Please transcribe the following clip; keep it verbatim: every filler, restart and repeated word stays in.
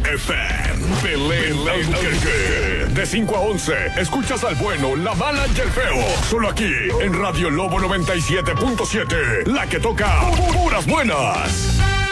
F M. Belén, Belén, de cinco a once, escuchas al bueno, la mala y el feo. Solo aquí, en Radio Lobo noventa y siete punto siete. La que toca puras buenas.